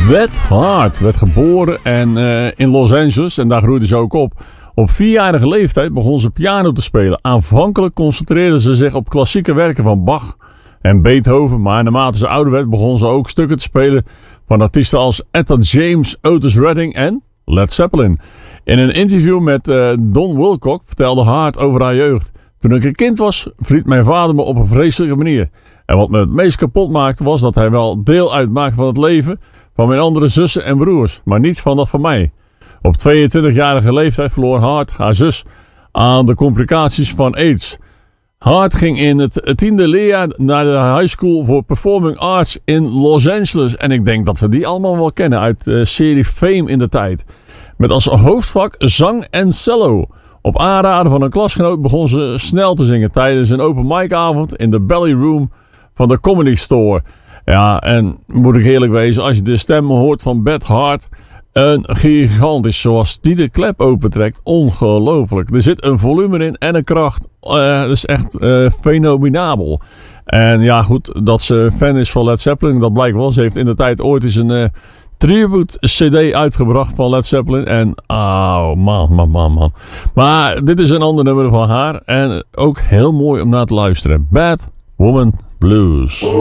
Beth Hart werd geboren in Los Angeles en daar groeide ze ook op. Op 4-jarige leeftijd begon ze piano te spelen. Aanvankelijk concentreerde ze zich op klassieke werken van Bach en Beethoven, maar naarmate ze ouder werd begon ze ook stukken te spelen van artiesten als Etta James, Otis Redding en Led Zeppelin. In een interview met Don Wilcock vertelde Hart over haar jeugd. Toen ik een kind was, verliet mijn vader me op een vreselijke manier. En wat me het meest kapot maakte was dat hij wel deel uitmaakte van het leven van mijn andere zussen en broers, maar niet van dat van mij. Op 22-jarige leeftijd verloor Hart haar zus aan de complicaties van AIDS. Hart ging in het 10e leerjaar naar de high school voor performing arts in Los Angeles. En ik denk dat we die allemaal wel kennen uit de serie Fame in de tijd. Met als hoofdvak zang en cello. Op aanraden van een klasgenoot begon ze snel te zingen tijdens een open mic avond in de Belly Room van de Comedy Store. Ja, en moet ik eerlijk wezen, als je de stem hoort van Beth Hart, een gigantisch, zoals die de klep opentrekt, ongelooflijk. Er zit een volume in en een kracht, dat is echt fenomenabel. En ja goed, dat ze fan is van Led Zeppelin, dat blijkt wel. Ze heeft in de tijd ooit eens een tribute CD uitgebracht van Led Zeppelin. En man. Maar dit is een ander nummer van haar en ook heel mooi om naar te luisteren. Bad Woman Blues.